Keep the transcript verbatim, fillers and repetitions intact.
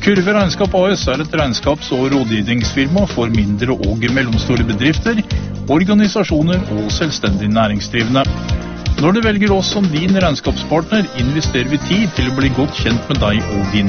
Kurve Regnskap A S er et regnskaps- og rådgivningsfirma for mindre og mellomstore bedrifter, organisasjoner og selvstendig næringsdrivende. Når du velger oss som din regnskapspartner, investerer vi tid til å bli godt kjent med deg og din